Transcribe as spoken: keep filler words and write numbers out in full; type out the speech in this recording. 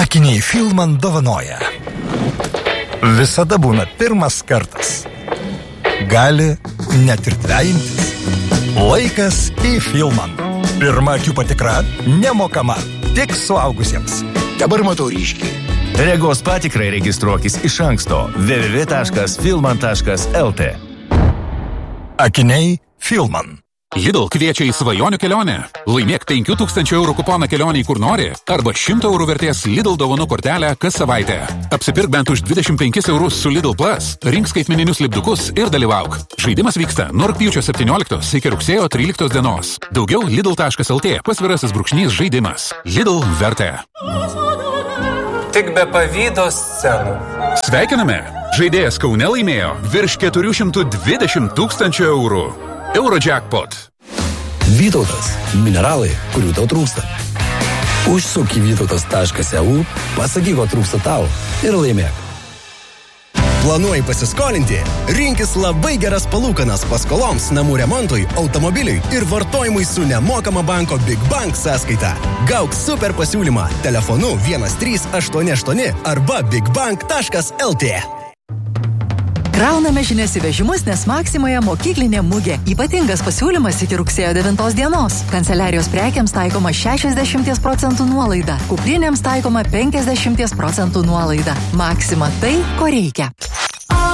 Akiniai Filman dovanoja. Visada būna pirmas kartas. Gali net ir dvejintis. Laikas į Filman. Pirma akių patikra nemokama, tik suaugusiems. Dabar matau ryškiai. Regos patikrai registruokis iš anksto w w w taškas filman taškas l t. Akiniai Filman. Lidl kviečia į svajonių kelionę. Laimėk penkių tūkstančių eurų kuponą kelionį kur nori arba šimto eurų vertės Lidl dovanų kortelę kas savaitę. Apsipirk bent už dvidešimt penkis eurus su Lidl Plus, rink skaitmeninius lipdukus ir dalyvauk. Žaidimas vyksta nuo rugpjūčio septynioliktos iki rugsėjo tryliktos dienos. Daugiau lidl taškas l t pasvirasis brūkšnys žaidimas. Lidl vertė. Tik be pavydo scenų. Sveikiname! Žaidėjas Kaune laimėjo virš keturių šimtų dvidešimt tūkstančių eurų. Eurojackpot. Vytautas. Mineralai, kurių tau trūksta. Užsuk į vytautas taškas e u, pasakyk, ko trūksta tau ir laimėk. Planuoji pasiskolinti? Rinkis labai geras palūkanas paskoloms, namų remontui, automobiliui ir vartojimui su nemokama banko Big Bank sąskaita. Gauk super pasiūlymą telefonu vienas trys aštuoni aštuoni arba bigbank taškas l t. Krauname žinias į vežimus, nes Maksimoje mokyklinė mugė. Ypatingas pasiūlymas iki rugsėjo devintos dienos. Kanceliarijos prekiams taikoma šešiasdešimt procentų nuolaida. Kuprinėms taikoma penkiasdešimt procentų nuolaida. Maksima tai, ko reikia.